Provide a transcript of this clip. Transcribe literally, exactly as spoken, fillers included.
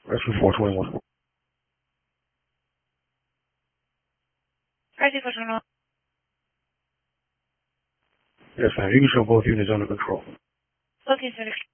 Rescue four twenty-one. Rescue four twenty-one. Yes, ma'am. You can show both units under control. Okay, sir.